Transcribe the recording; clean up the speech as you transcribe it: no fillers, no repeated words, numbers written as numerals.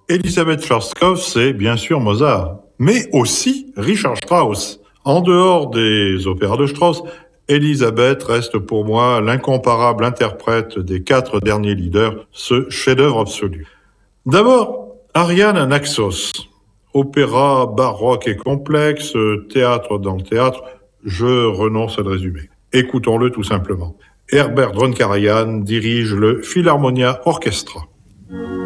Elisabeth Schwarzkopf, c'est bien sûr Mozart, mais aussi Richard Strauss. En dehors des opéras de Strauss, Elisabeth reste pour moi l'incomparable interprète des 4 derniers leaders, ce chef-d'œuvre absolu. D'abord, Ariane Naxos. Opéra baroque et complexe, théâtre dans le théâtre, je renonce à le résumer. Écoutons-le tout simplement. Herbert von Karajan dirige le Philharmonia Orchestra.